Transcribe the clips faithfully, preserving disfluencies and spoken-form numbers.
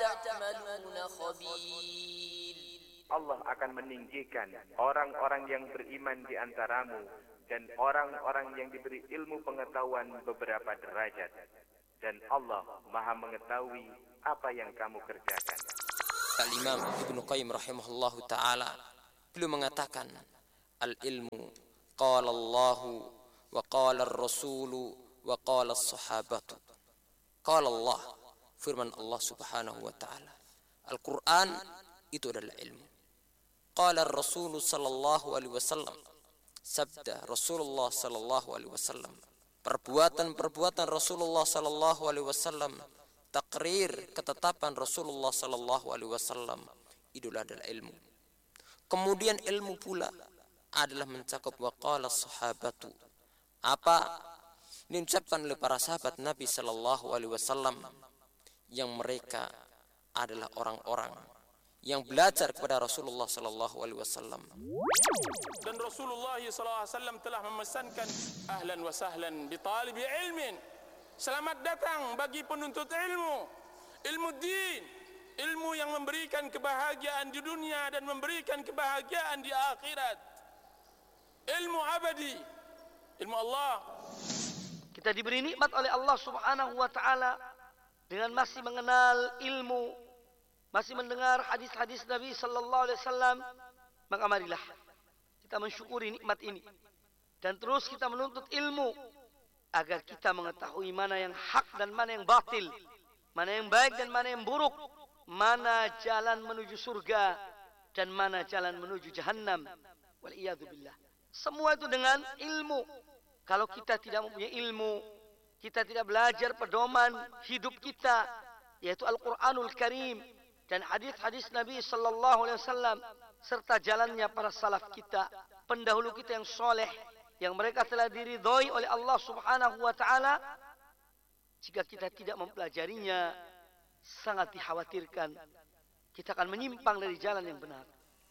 تعملون خبير. Allah akan meninggikan orang-orang yang beriman di antaramu dan orang-orang yang diberi ilmu pengetahuan beberapa derajat. Dan Allah Maha mengetahui apa yang kamu kerjakan. Al-Imam Ibnu Qayyim rahimahullahu ta'ala beliau mengatakan, al-ilmu qala Allahu wa qala ar-rasulu wa qala as-sahabatu. Qala Allah, firman Allah subhanahu wa ta'ala. Al-Quran itu adalah ilmu. Qala ar-rasulu sallallahu alaihi wasallam, sabda Rasulullah sallallahu alaihi wasallam. Perbuatan-perbuatan Rasulullah sallallahu alaihi wasallam, takrir ketetapan Rasulullah sallallahu alaihi wasallam, itu adalah ilmu. Kemudian ilmu pula adalah mencakup waqala sahabatu, apa diucapkan oleh para sahabat Nabi sallallahu alaihi wasallam, yang mereka adalah orang-orang yang belajar kepada Rasulullah sallallahu alaihi wasallam. Dan Rasulullah sallallahu alaihi wasallam telah memesankan, ahlan wa sahlan bi talibi ilmin. Selamat datang bagi penuntut ilmu, ilmu din, ilmu yang memberikan kebahagiaan di dunia dan memberikan kebahagiaan di akhirat. Ilmu abadi, ilmu Allah. Kita diberi nikmat oleh Allah Subhanahu wa taala dengan masih mengenal ilmu, masih mendengar hadis-hadis Nabi sallallahu alaihi wasallam, maka marilah kita mensyukuri nikmat ini dan terus kita menuntut ilmu agar kita mengetahui mana yang hak dan mana yang batil, mana yang baik dan mana yang buruk, mana jalan menuju surga dan mana jalan menuju jahannam. Wal iyadu billah. Semua itu dengan ilmu. Kalau kita tidak mempunyai ilmu, kita tidak belajar pedoman hidup kita, yaitu Al-Quranul Karim dan hadis-hadis Nabi sallallahu alaihi wasallam serta jalannya para salaf kita, pendahulu kita yang soleh, yang mereka telah diridhoi oleh Allah Subhanahu wa taala. Jika kita tidak mempelajarinya, sangat dikhawatirkan kita akan menyimpang dari jalan yang benar.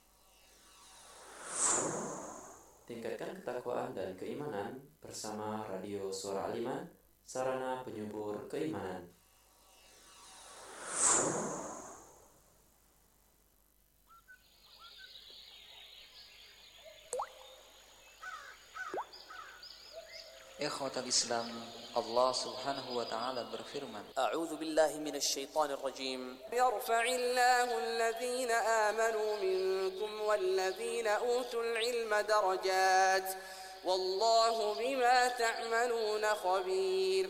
Tingkatkan ketakwaan dan keimanan bersama Radio Suara Al-Iman, sarana penyubur keimanan. Ikhwatal Islam, Allah Subhanahu wa taala berfirman, A'udzu billahi minasy syaithanir rajim. Yarfa'illahu alladhina amanu minkum walladhina utul ilma darajat. Wallahu bima ta'maluna khabir.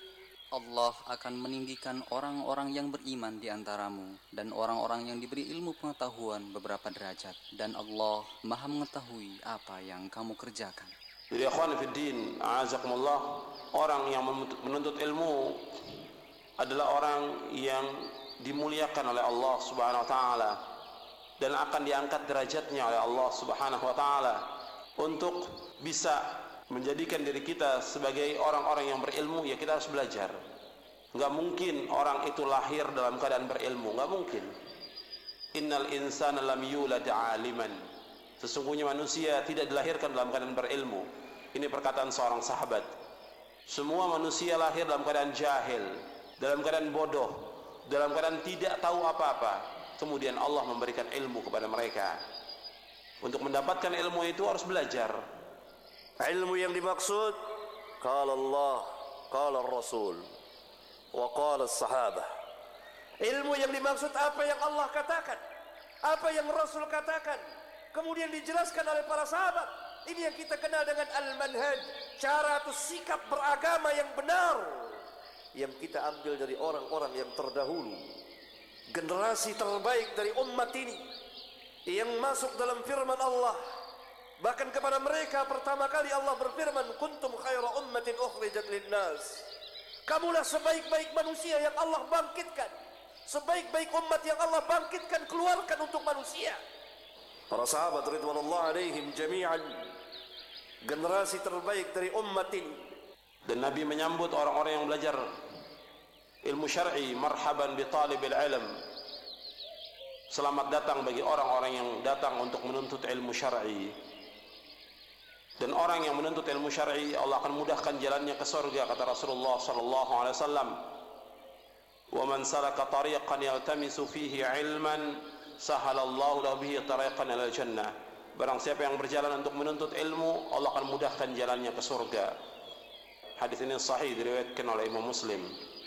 Allah akan meninggikan orang-orang yang beriman di antaramu dan orang-orang yang diberi ilmu pengetahuan beberapa derajat, dan Allah Maha mengetahui apa yang kamu kerjakan. Jadi akhwan fiddin, a'azakumullah, orang yang menuntut ilmu adalah orang yang dimuliakan oleh Allah Subhanahu wa taala dan akan diangkat derajatnya oleh Allah Subhanahu wa taala untuk bisa menjadikan diri kita sebagai orang-orang yang berilmu. Ya, kita harus belajar. Enggak mungkin orang itu lahir dalam keadaan berilmu, enggak mungkin. Innal insana lam yulad 'aliman. Sesungguhnya manusia tidak dilahirkan dalam keadaan berilmu. Ini perkataan seorang sahabat. Semua manusia lahir dalam keadaan jahil, dalam keadaan bodoh, dalam keadaan tidak tahu apa-apa. Kemudian Allah memberikan ilmu kepada mereka. Untuk mendapatkan ilmu itu harus belajar. Ilmu yang dimaksud qala Allah, qala Rasul, wa qala as-sahabah. Ilmu yang dimaksud apa yang Allah katakan, apa yang Rasul katakan, kemudian dijelaskan oleh para sahabat. Ini yang kita kenal dengan al-manhaj, cara atau sikap beragama yang benar yang kita ambil dari orang-orang yang terdahulu, generasi terbaik dari umat ini yang masuk dalam firman Allah. Bahkan kepada mereka pertama kali Allah berfirman, kuntum khaira ummatin ukhrijat linnas. Kamulah sebaik-baik manusia yang Allah bangkitkan, sebaik-baik umat yang Allah bangkitkan, keluarkan untuk manusia. Para sahabat ridwanullah alaihim jami'an, generasi terbaik dari umat ini. Dan Nabi menyambut orang-orang yang belajar ilmu syar'i, marhaban bi talibil ilm. Selamat datang bagi orang-orang yang datang untuk menuntut ilmu syar'i. Dan orang yang menuntut ilmu syar'i, Allah akan mudahkan jalannya ke surga, kata Rasulullah sallallahu alaihi wasallam. wa man salaka tariqan yaltamisu fihi ilman sahalallahu lahu bihi tariqan ilal jannah. Barang siapa yang berjalan untuk menuntut ilmu, Allah akan mudahkan jalannya ke surga. Hadis ini sahih diriwayatkan oleh Imam Muslim.